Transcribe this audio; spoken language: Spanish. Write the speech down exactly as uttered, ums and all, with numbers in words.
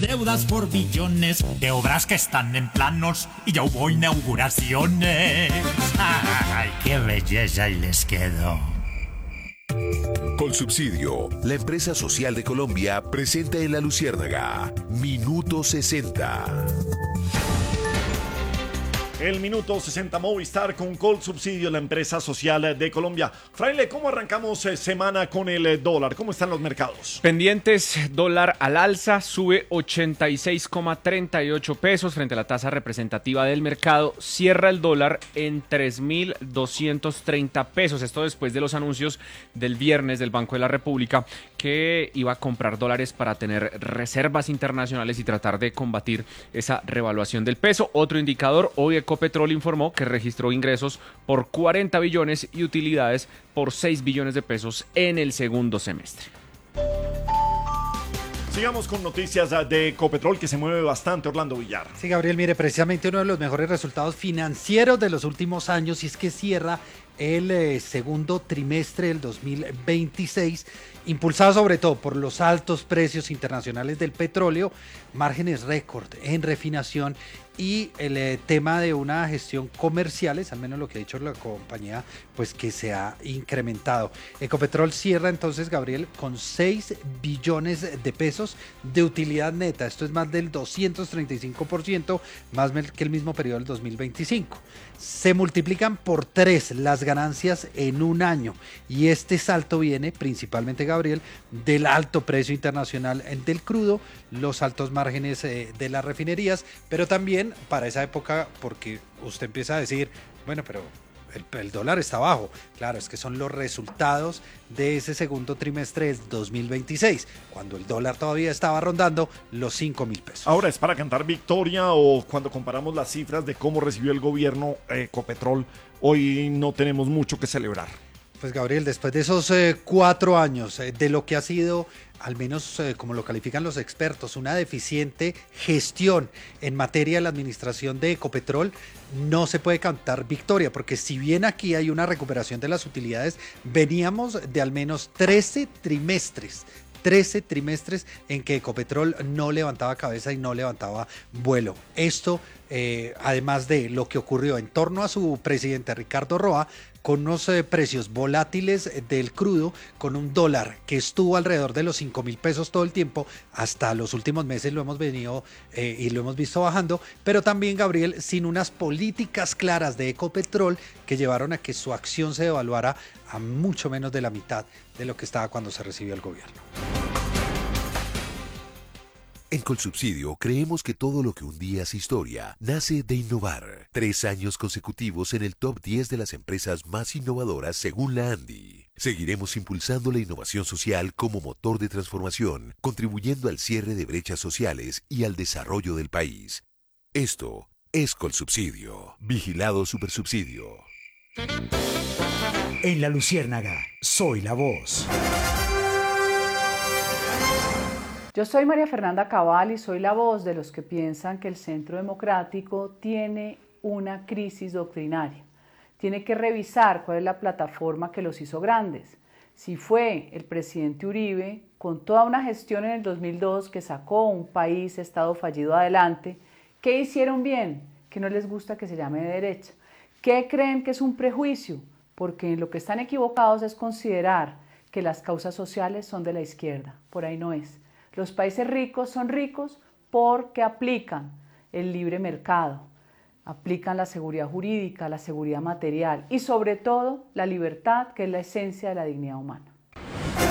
Deudas por billones de obras que están en planos y ya hubo inauguraciones. ¡Ay, qué belleza y les quedó! Colsubsidio, la empresa social de Colombia, presenta en La Luciérnaga Minuto sesenta. El Minuto sesenta Movistar con Colsubsidio, la empresa social de Colombia. Fraile, ¿cómo arrancamos eh, semana con el eh, dólar? ¿Cómo están los mercados? Pendientes, dólar al alza, sube ochenta y seis coma treinta y ocho pesos frente a la tasa representativa del mercado. Cierra el dólar en tres mil doscientos treinta pesos. Esto después de los anuncios del viernes del Banco de la República que iba a comprar dólares para tener reservas internacionales y tratar de combatir esa revaluación del peso. Otro indicador, hoy Ecopetrol informó que registró ingresos por cuarenta billones y utilidades por seis billones de pesos en el segundo semestre. Sigamos con noticias de Ecopetrol, que se mueve bastante, Orlando Villar. Sí, Gabriel, mire, precisamente uno de los mejores resultados financieros de los últimos años, y es que cierra el eh, segundo trimestre del dos mil veintiséis, impulsado sobre todo por los altos precios internacionales del petróleo, márgenes récord en refinación y el eh, tema de una gestión comerciales, al menos lo que ha dicho la compañía, pues que se ha incrementado. Ecopetrol cierra entonces, Gabriel, con seis billones de pesos de utilidad neta. Esto es más del doscientos treinta y cinco por ciento, más que el mismo periodo del dos mil veinticinco. Se multiplican por tres las ganancias en un año, y este salto viene principalmente, Gabriel, del alto precio internacional del crudo, los altos márgenes eh, de las refinerías, pero también para esa época, porque usted empieza a decir, bueno, pero el, el dólar está bajo. Claro, es que son los resultados de ese segundo trimestre del dos mil veintiséis, cuando el dólar todavía estaba rondando los cinco mil pesos. Ahora, ¿es para cantar victoria o cuando comparamos las cifras de cómo recibió el gobierno Ecopetrol, hoy no tenemos mucho que celebrar? Pues, Gabriel, después de esos eh, cuatro años eh, de lo que ha sido, al menos eh, como lo califican los expertos, una deficiente gestión en materia de la administración de Ecopetrol, no se puede cantar victoria, porque si bien aquí hay una recuperación de las utilidades, veníamos de al menos trece trimestres trece trimestres en que Ecopetrol no levantaba cabeza y no levantaba vuelo. Esto, eh, además de lo que ocurrió en torno a su presidente Ricardo Roa, con unos eh, precios volátiles del crudo, con un dólar que estuvo alrededor de los cinco mil pesos todo el tiempo, hasta los últimos meses lo hemos venido eh, y lo hemos visto bajando, pero también, Gabriel, sin unas políticas claras de Ecopetrol que llevaron a que su acción se devaluara a mucho menos de la mitad de lo que estaba cuando se recibió el gobierno. En Colsubsidio creemos que todo lo que un día es historia nace de innovar. Tres años consecutivos en el top diez de las empresas más innovadoras según la ANDI. Seguiremos impulsando la innovación social como motor de transformación, contribuyendo al cierre de brechas sociales y al desarrollo del país. Esto es Colsubsidio. Vigilado Supersubsidio. En La Luciérnaga, soy la voz. Yo soy María Fernanda Cabal y soy la voz de los que piensan que el Centro Democrático tiene una crisis doctrinaria. Tiene que revisar cuál es la plataforma que los hizo grandes. Si fue el presidente Uribe, con toda una gestión en el dos mil dos que sacó un país, estado fallido adelante, ¿qué hicieron bien? Que no les gusta que se llame de derecha. ¿Qué creen que es un prejuicio? Porque en lo que están equivocados es considerar que las causas sociales son de la izquierda. Por ahí no es. Los países ricos son ricos porque aplican el libre mercado, aplican la seguridad jurídica, la seguridad material y sobre todo la libertad, que es la esencia de la dignidad humana.